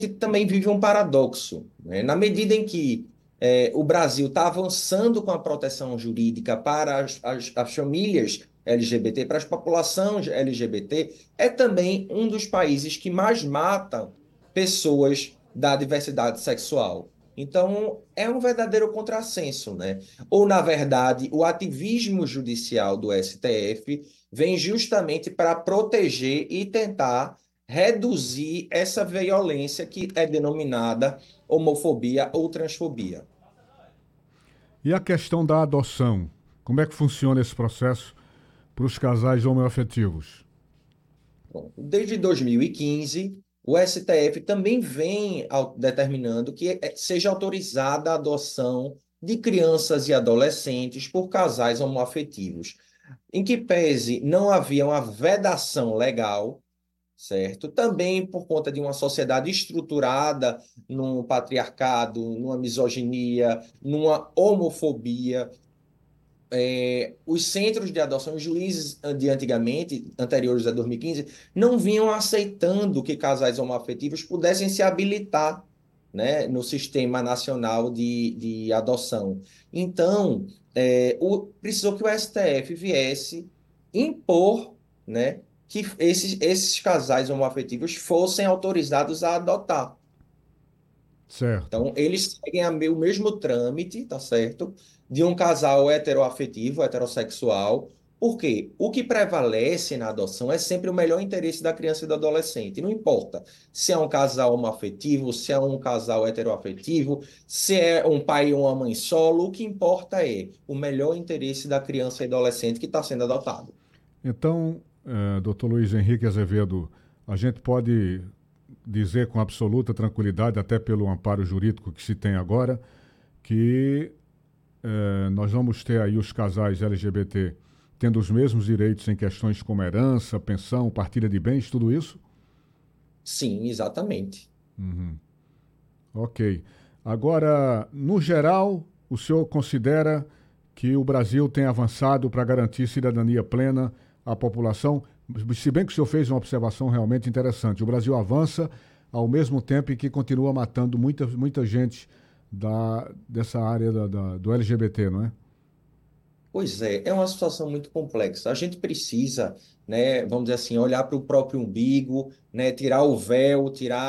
também vive um paradoxo, né? Na medida em que o Brasil está avançando com a proteção jurídica para as famílias LGBT, para as populações LGBT, é também um dos países que mais mata pessoas da diversidade sexual. Então, é um verdadeiro contrassenso, né? Ou, na verdade, o ativismo judicial do STF vem justamente para proteger e tentar reduzir essa violência que é denominada homofobia ou transfobia. E a questão da adoção? Como é que funciona esse processo para os casais homoafetivos? Bom, desde 2015, o STF também vem determinando que seja autorizada a adoção de crianças e adolescentes por casais homoafetivos, em que pese não havia uma vedação legal, certo? Também por conta de uma sociedade estruturada num patriarcado, numa misoginia, numa homofobia. Os centros de adoção, os juízes de antigamente, anteriores a 2015, não vinham aceitando que casais homoafetivos pudessem se habilitar, né, no Sistema Nacional de Adoção. Então, precisou que o STF viesse impor, né, que esses casais homoafetivos fossem autorizados a adotar. Certo. Então, eles seguem o mesmo trâmite, tá certo? De um casal heteroafetivo, heterossexual. Porque o que prevalece na adoção é sempre o melhor interesse da criança e do adolescente. Não importa se é um casal homoafetivo, se é um casal heteroafetivo, se é um pai e uma mãe solo, o que importa é o melhor interesse da criança e adolescente que está sendo adotado. Então, doutor Luiz Henrique Azevedo, a gente pode dizer com absoluta tranquilidade, até pelo amparo jurídico que se tem agora, que nós vamos ter aí os casais LGBT tendo os mesmos direitos em questões como herança, pensão, partilha de bens, tudo isso? Sim, exatamente. Uhum. Ok. Agora, no geral, o senhor considera que o Brasil tem avançado para garantir cidadania plena à população? Se bem que o senhor fez uma observação realmente interessante. O Brasil avança ao mesmo tempo em que continua matando muita gente dessa área do LGBT, não é? Pois é uma situação muito complexa. A gente precisa, né, vamos dizer assim, olhar para o próprio umbigo, né, tirar o véu, tirar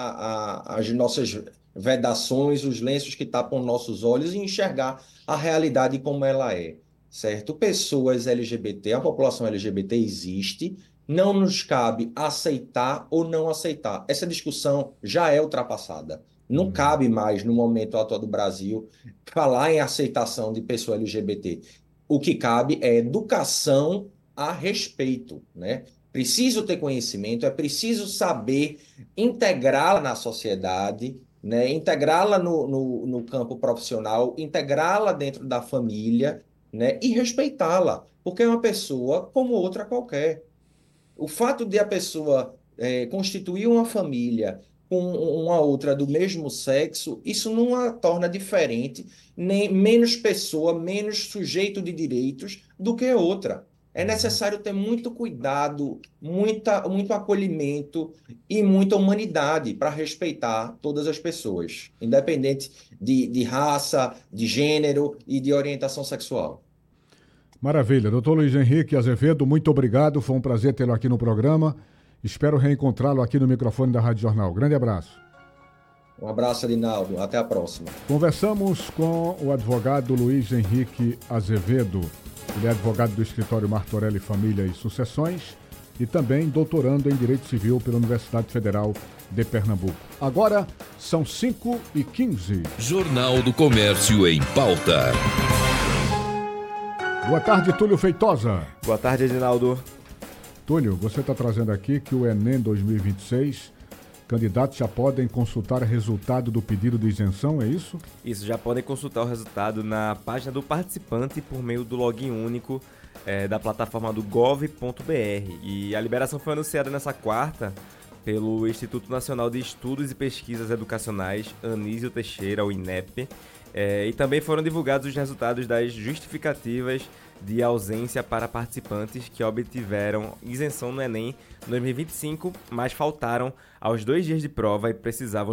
as nossas vedações, os lenços que tapam nossos olhos e enxergar a realidade como ela é, certo? Pessoas LGBT, a população LGBT existe, não nos cabe aceitar ou não aceitar. Essa discussão já é ultrapassada. Não cabe mais, no momento atual do Brasil, falar em aceitação de pessoa LGBT. O que cabe é educação a respeito, né? Preciso ter conhecimento, é preciso saber integrá-la na sociedade, né? Integrá-la no campo profissional, integrá-la dentro da família, né? E respeitá-la, porque é uma pessoa como outra qualquer. O fato de a pessoa constituir uma família com uma outra do mesmo sexo, isso não a torna diferente, nem menos pessoa, menos sujeito de direitos do que outra. É necessário ter muito cuidado, muito acolhimento e muita humanidade para respeitar todas as pessoas, independente de raça, de gênero e de orientação sexual. Maravilha. Doutor Luiz Henrique Azevedo, muito obrigado. Foi um prazer tê-lo aqui no programa. Espero reencontrá-lo aqui no microfone da Rádio Jornal. Grande abraço. Um abraço, Adinaldo. Até a próxima. Conversamos com o advogado Luiz Henrique Azevedo. Ele é advogado do escritório Martorelli Família e Sucessões e também doutorando em Direito Civil pela Universidade Federal de Pernambuco. Agora são 5h15. Jornal do Comércio em pauta. Boa tarde, Túlio Feitosa. Boa tarde, Edinaldo. Túlio, você está trazendo aqui que o Enem 2026, candidatos já podem consultar o resultado do pedido de isenção, é isso? Isso, já podem consultar o resultado na página do participante por meio do login único da plataforma do gov.br. E a liberação foi anunciada nessa quarta pelo Instituto Nacional de Estudos e Pesquisas Educacionais, Anísio Teixeira, o INEP, e também foram divulgados os resultados das justificativas de ausência para participantes que obtiveram isenção no Enem 2025, mas faltaram aos 2 dias de prova e precisavam